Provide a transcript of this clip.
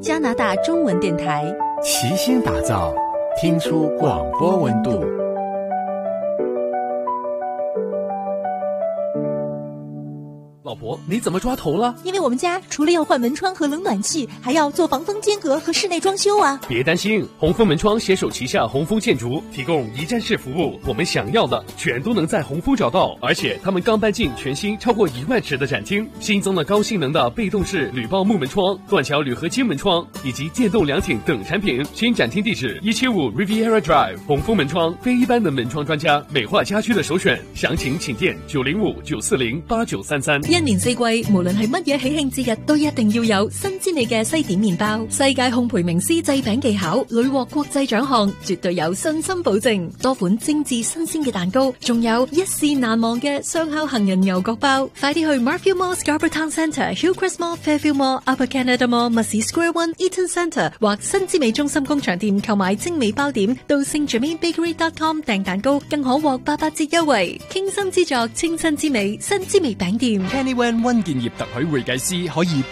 加拿大中文電台， 齊心打造，聽出廣播溫度。 老婆，你怎麼抓頭了？ 因為我們家除了要換門窗和冷暖氣，還要做防風間隔和室內裝修啊。 別擔心，紅楓門窗攜手旗下紅楓建築，提供一站式服務，我們想要的全都能在紅楓找到。而且他們剛搬進全新超過1萬尺的展廳，新增了高性能的被動式鋁爆木門窗、斷橋鋁合金門窗以及電動涼亭等產品。新展廳地址175 Riviera Drive， 紅楓門窗，非一般的門窗專家，美化家居的首選。詳情請電905 940 8933。 一年四季，無論係乜嘢喜慶節日，都一定要有新之美嘅西點麵包。世界烘焙名師製餅技巧，屢獲國際獎項，絕對有信心保證。多款精緻新鮮嘅蛋糕，仲有一試難忘嘅雙烤杏仁牛角包。快啲去 Markfield Mall Scarborough Town Centre、Hillcrest Mall、Fairfield Mall、Upper Canada Mall、Mussey Square One、Eaton Centre 或新之美中心工場店購買精美包點，到 SaintGermainBakery.com 訂蛋糕，更可獲88折優惠。傾心之作，清新之美，新之美餅店。 溫建業特許會計師可以